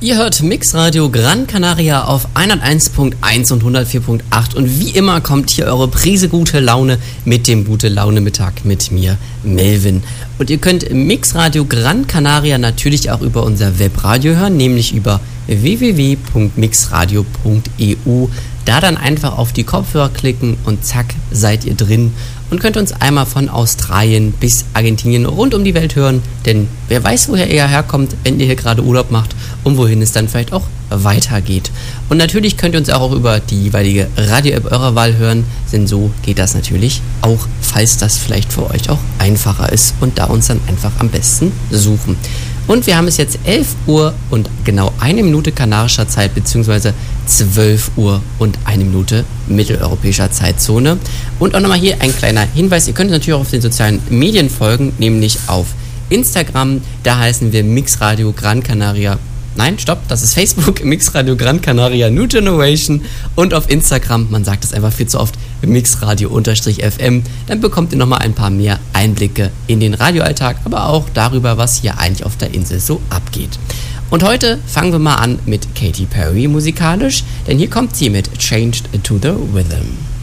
Ihr hört Mixradio Gran Canaria auf 101.1 und 104.8 und wie immer kommt hier eure Prise gute Laune mit dem Gute-Laune-Mittag mit mir, Melvin. Und ihr könnt Mixradio Gran Canaria natürlich auch über unser Webradio hören, nämlich über www.mixradio.eu. Da dann einfach auf die Kopfhörer klicken und zack, seid ihr drin und könnt uns einmal von Australien bis Argentinien rund um die Welt hören, denn wer weiß, woher ihr herkommt, wenn ihr hier gerade Urlaub macht und wohin es dann vielleicht auch weitergeht. Und natürlich könnt ihr uns auch über die jeweilige Radio-App eurer Wahl hören, denn so geht das natürlich auch, falls das vielleicht für euch auch einfacher ist und da uns dann einfach am besten suchen. Und wir haben es jetzt 11 Uhr und genau 1 Minute kanarischer Zeit, beziehungsweise 12 Uhr und 1 Minute mitteleuropäischer Zeitzone. Und auch nochmal hier ein kleiner Hinweis, ihr könnt natürlich auch auf den sozialen Medien folgen, nämlich auf Instagram, da heißen wir Mixradio Gran Canaria. Nein, stopp, das ist Facebook, Mixradio Gran Canaria New Generation und auf Instagram, man sagt es einfach viel zu oft, Mixradio_FM, dann bekommt ihr nochmal ein paar mehr Einblicke in den Radioalltag, aber auch darüber, was hier eigentlich auf der Insel so abgeht. Und heute fangen wir mal an mit Katy Perry musikalisch, denn hier kommt sie mit Changed to the Rhythm.